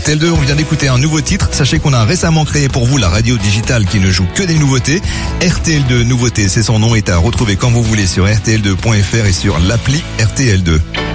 RTL2, on vient d'écouter un nouveau titre. Sachez qu'on a récemment créé pour vous la radio digitale qui ne joue que des nouveautés. RTL2 Nouveautés, c'est son nom, est à retrouver quand vous voulez sur rtl2.fr et sur l'appli RTL2.